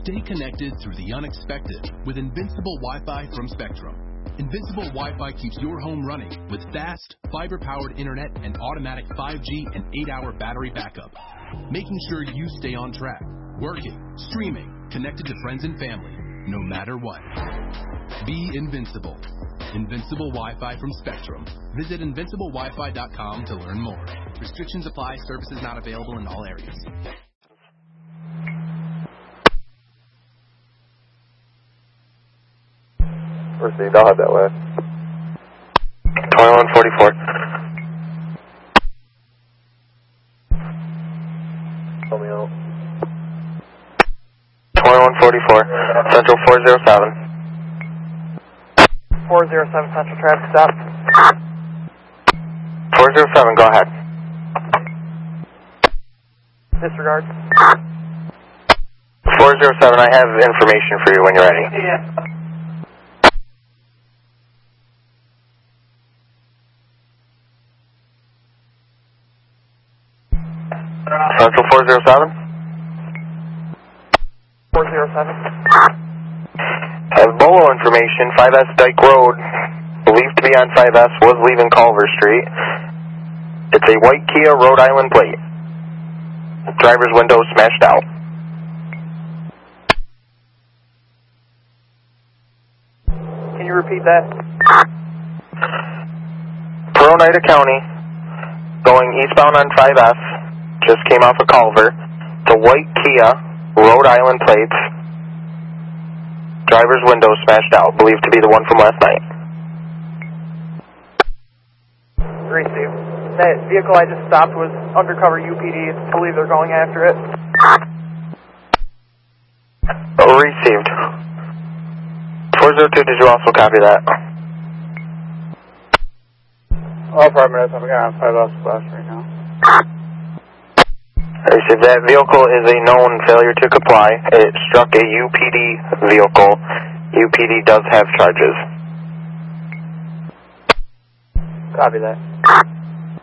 Stay connected through the unexpected with Invincible Wi-Fi from Spectrum. Invincible Wi-Fi keeps your home running with fast, fiber-powered internet and automatic 5G and 8-hour battery backup, making sure you stay on track, working, streaming, connected to friends and family, no matter what. Be invincible. Invincible Wi-Fi from Spectrum. Visit invinciblewifi.com to learn more. Restrictions apply. Services not available in all areas. Received. I'll head that way. 2144. Tell me out. 2144. Central 407. 407 Central traffic stop. 407, go ahead. Disregard. 407, I have information for you when you're ready. Yeah. Central 407? 407. Have Bolo information, 5S Dyke Road, believed to be on 5S, was leaving Culver Street. It's a white Kia Rhode Island plate. Driver's window smashed out. Can you repeat that? Per Oneida County, going eastbound on 5S, just came off of Culver. It's a white Kia, Rhode Island plates. Driver's window smashed out, believed to be the one from last night. Received. That vehicle I just stopped was undercover UPD. I believe they're going after it. Received. 402, did you also copy that? All apartments, I'm on 5S West right now. Received. That vehicle is a known failure to comply. It struck a UPD vehicle. UPD does have charges. Copy that.